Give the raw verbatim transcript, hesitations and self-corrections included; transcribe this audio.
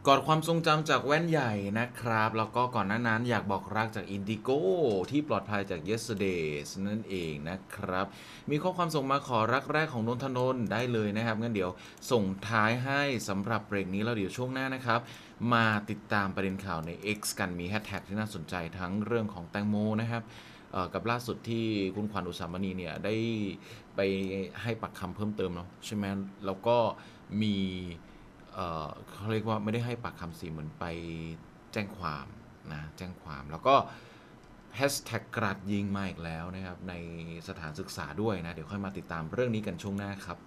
กอดความทรงจำจากแว่นใหญ่นะครับแล้วก็ก่อนหน้านั้นอยากบอกรักจาก Indigo ที่ปลอดภัยจาก Yesterdays นั่นเองนะครับมีข้อความส่งมาขอรักแรกของนนทนนท์ได้เลยนะครับงั้นเดี๋ยวส่งท้ายให้สำหรับเบรกนี้แล้วเดี๋ยวช่วงหน้านะครับมาติดตามประเด็นข่าวใน X กันมีแฮชแท็กที่น่าสนใจทั้งเรื่องของแตงโมนะครับกับล่าสุดที่คุณขวัญอุสามณีเนี่ยได้ไปให้ปากคำเพิ่มเติมเนาะใช่ไหมแล้วก็มีเอ่อเขาเรียกว่าไม่ได้ให้ปากคำสิเหมือนไปแจ้งความนะแจ้งความแล้วก็แฮชแท็กกราดยิงมาอีกแล้วนะครับในสถานศึกษาด้วยนะเดี๋ยวค่อยมาติดตามเรื่องนี้กันช่วงหน้าครับ